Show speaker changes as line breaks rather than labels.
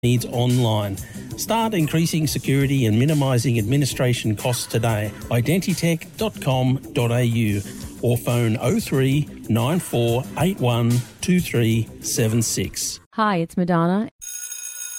needs online. Start increasing security and minimising administration costs today. Identitech.com.au or phone 03 9481 2376.
Hi, it's Madonna,